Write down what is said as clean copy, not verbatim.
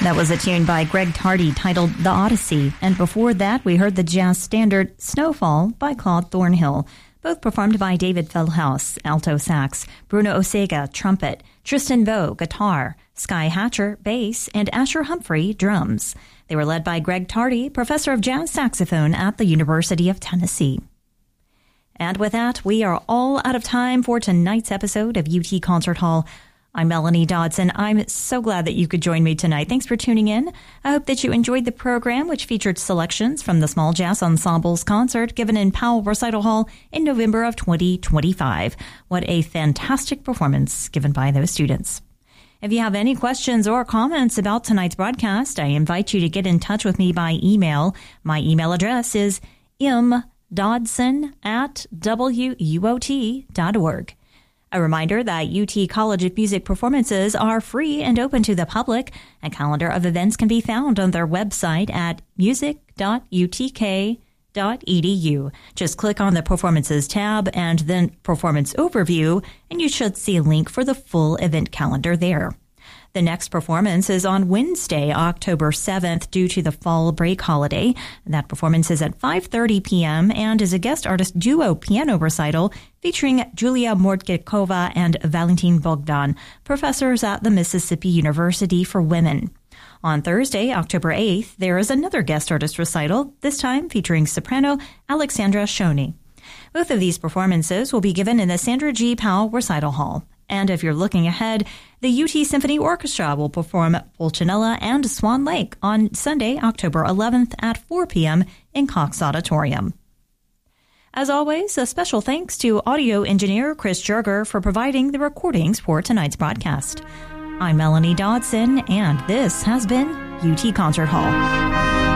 That was a tune by Greg Tardy titled The Odyssey. And before that, we heard the jazz standard Snowfall by Claude Thornhill, both performed by David Feldhaus, alto sax, Bruno Osega, trumpet, Tristan Veau, guitar, Sky Hatcher, bass, and Asher Humphrey, drums. They were led by Greg Tardy, professor of jazz saxophone at the University of Tennessee. And with that, we are all out of time for tonight's episode of UT Concert Hall. I'm Melanie Dodson. I'm so glad that you could join me tonight. Thanks for tuning in. I hope that you enjoyed the program, which featured selections from the Small Jazz Ensemble's concert given in Powell Recital Hall in November of 2025. What a fantastic performance given by those students. If you have any questions or comments about tonight's broadcast, I invite you to get in touch with me by email. My email address is mdodson@wuot.org. A reminder that UT College of Music performances are free and open to the public. A calendar of events can be found on their website at music.utk.edu. Just click on the Performances tab and then Performance Overview, and you should see a link for the full event calendar there. The next performance is on Wednesday, October 7th, due to the fall break holiday. That performance is at 5:30 p.m. and is a guest artist duo piano recital featuring Julia Mordkikova and Valentin Bogdan, professors at the Mississippi University for Women. On Thursday, October 8th, there is another guest artist recital, this time featuring soprano Alexandra Shoney. Both of these performances will be given in the Sandra G. Powell Recital Hall. And if you're looking ahead, the UT Symphony Orchestra will perform Pulcinella and Swan Lake on Sunday, October 11th at 4 p.m. in Cox Auditorium. As always, a special thanks to audio engineer Chris Jerger for providing the recordings for tonight's broadcast. I'm Melanie Dodson, and this has been UT Concert Hall.